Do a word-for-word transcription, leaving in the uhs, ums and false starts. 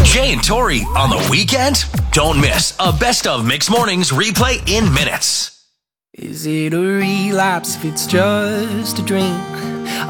Jay and Tori on the weekend? Don't miss a Best of Mixed Mornings replay in minutes. Is it a relapse if it's just a drink?